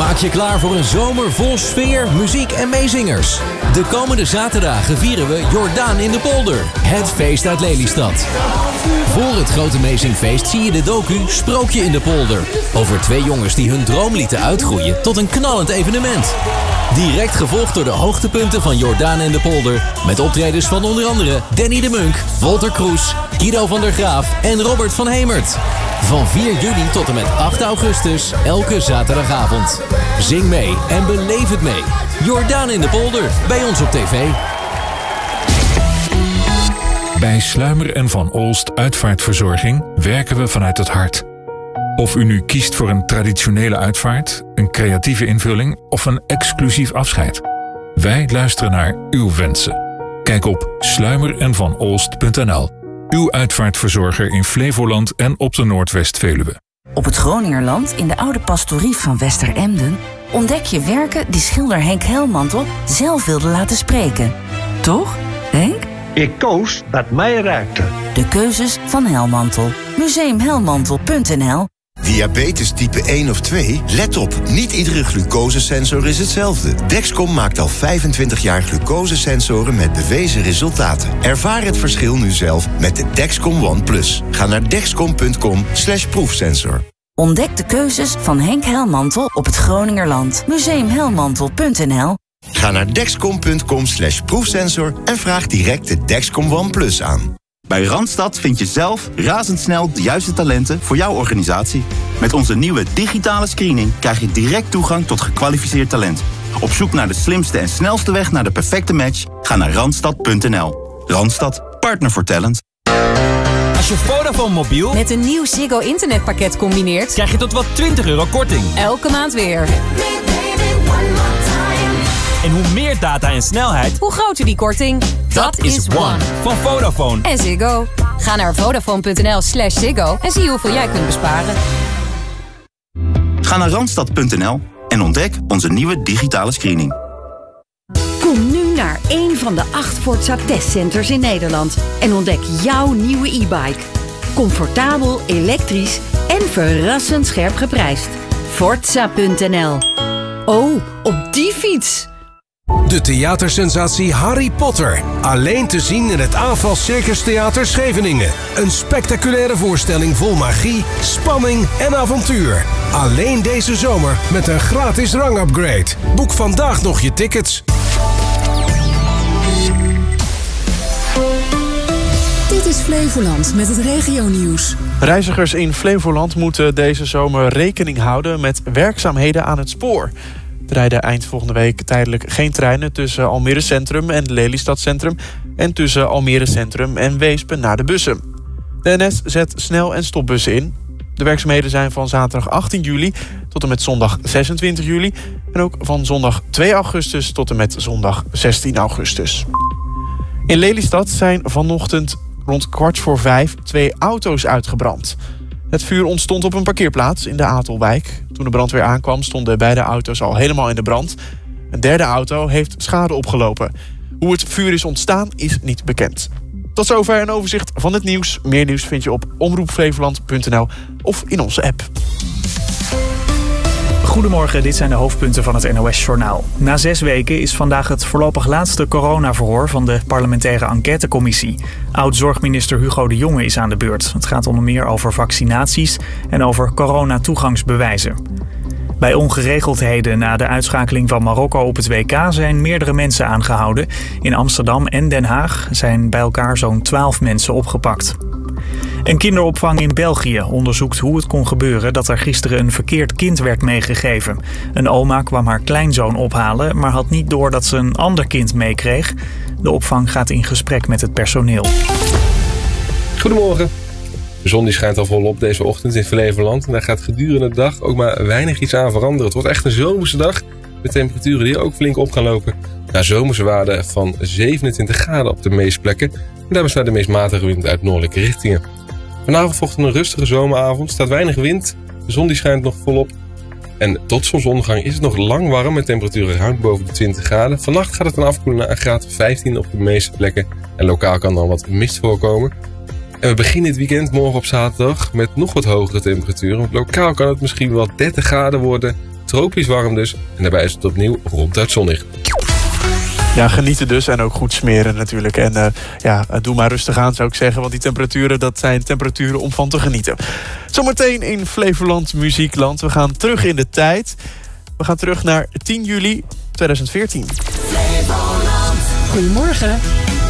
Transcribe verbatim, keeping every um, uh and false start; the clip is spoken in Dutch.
Maak je klaar voor een zomer vol sfeer, muziek en meezingers. De komende zaterdagen vieren we Jordaan in de Polder. Het feest uit Lelystad. Voor het grote meezingfeest zie je de docu Sprookje in de Polder. Over twee jongens die hun droom lieten uitgroeien tot een knallend evenement. Direct gevolgd door de hoogtepunten van Jordaan en de Polder. Met optredens van onder andere Danny de Munk, Wolter Kroes, Guido van der Graaf en Robert van Hemert. Van vier juli tot en met acht augustus, elke zaterdagavond. Zing mee en beleef het mee. Jordaan in de Polder, bij ons op tv. Bij Sluimer en Van Olst Uitvaartverzorging werken we vanuit het hart. Of u nu kiest voor een traditionele uitvaart, een creatieve invulling of een exclusief afscheid. Wij luisteren naar uw wensen. Kijk op sluimer en van olst punt n l. Uw uitvaartverzorger in Flevoland en op de Noordwest-Veluwe. Op het Groningerland, in de oude pastorie van Westeremden, ontdek je werken die schilder Henk Helmantel zelf wilde laten spreken. Toch, Henk? Ik koos wat mij raakte. De keuzes van Helmantel. museum helmantel punt n l. Diabetes type één of twee? Let op, niet iedere glucosesensor is hetzelfde. Dexcom maakt al vijfentwintig jaar glucosesensoren met bewezen resultaten. Ervaar het verschil nu zelf met de Dexcom One Plus. Ga naar dexcom punt com slash proefsensor. Ontdek de keuzes van Henk Helmantel op het Groningerland. museum helmantel punt n l. Ga naar dexcom punt com slash proefsensor en vraag direct de Dexcom One Plus aan. Bij Randstad vind je zelf razendsnel de juiste talenten voor jouw organisatie. Met onze nieuwe digitale screening krijg je direct toegang tot gekwalificeerd talent. Op zoek naar de slimste en snelste weg naar de perfecte match? Ga naar randstad punt n l. Randstad, partner voor talent. Als je Vodafone mobiel met een nieuw Ziggo internetpakket combineert, krijg je tot wel twintig euro korting. Elke maand weer. En hoe meer data en snelheid, hoe groter die korting. Dat is One van Vodafone. En Ziggo. Ga naar vodafone punt n l slash Ziggo en zie hoeveel jij kunt besparen. Ga naar randstad punt n l en ontdek onze nieuwe digitale screening. Kom nu naar één van de acht Forza testcenters in Nederland en ontdek jouw nieuwe e-bike. Comfortabel, elektrisch en verrassend scherp geprijsd. Forza punt n l. Oh, op die fiets! De theatersensatie Harry Potter. Alleen te zien in het Aanval Circus Theater Scheveningen. Een spectaculaire voorstelling vol magie, spanning en avontuur. Alleen deze zomer met een gratis rangupgrade. Boek vandaag nog je tickets. Dit is Flevoland met het regionieuws. Reizigers in Flevoland moeten deze zomer rekening houden met werkzaamheden aan het spoor. Er rijden eind volgende week tijdelijk geen treinen tussen Almere Centrum en Lelystad Centrum en tussen Almere Centrum en Weespen naar de bussen. De N S zet snel- en stopbussen in. De werkzaamheden zijn van zaterdag achttien juli tot en met zondag zesentwintig juli en ook van zondag twee augustus tot en met zondag zestien augustus. In Lelystad zijn vanochtend rond kwart voor vijf twee auto's uitgebrand. Het vuur ontstond op een parkeerplaats in de Atelwijk. Toen de brandweer aankwam stonden beide auto's al helemaal in de brand. Een derde auto heeft schade opgelopen. Hoe het vuur is ontstaan is niet bekend. Tot zover een overzicht van het nieuws. Meer nieuws vind je op omroep flevoland punt n l of in onze app. Goedemorgen, dit zijn de hoofdpunten van het N O S-journaal. Na zes weken is vandaag het voorlopig laatste coronaverhoor van de parlementaire enquêtecommissie. Oud-zorgminister Hugo de Jonge is aan de beurt. Het gaat onder meer over vaccinaties en over coronatoegangsbewijzen. Bij ongeregeldheden na de uitschakeling van Marokko op het W K zijn meerdere mensen aangehouden. In Amsterdam en Den Haag zijn bij elkaar zo'n twaalf mensen opgepakt. Een kinderopvang in België onderzoekt hoe het kon gebeuren dat er gisteren een verkeerd kind werd meegegeven. Een oma kwam haar kleinzoon ophalen, maar had niet door dat ze een ander kind meekreeg. De opvang gaat in gesprek met het personeel. Goedemorgen. De zon die schijnt al volop deze ochtend in Flevoland. En daar gaat gedurende de dag ook maar weinig iets aan veranderen. Het wordt echt een zomerse dag met temperaturen die ook flink op gaan lopen. Naar zomerse waarden van zevenentwintig graden op de meeste plekken. En daarbij staat de meest matige wind uit noordelijke richtingen. Vanavond volgt een rustige zomeravond, staat weinig wind. De zon die schijnt nog volop. En tot zonsondergang is het nog lang warm met temperaturen ruim boven de twintig graden. Vannacht gaat het dan afkoelen naar een graad of vijftien op de meeste plekken. En lokaal kan dan wat mist voorkomen. En we beginnen dit weekend morgen op zaterdag met nog wat hogere temperaturen. Want lokaal kan het misschien wel dertig graden worden. tropisch warm dus. En daarbij is het opnieuw ronduit zonnig. Ja, genieten dus en ook goed smeren natuurlijk. En uh, ja, doe maar rustig aan zou ik zeggen. Want die temperaturen, dat zijn temperaturen om van te genieten. Zometeen in Flevoland Muziekland. We gaan terug in de tijd. We gaan terug naar tien juli tweeduizend veertien. Goedemorgen.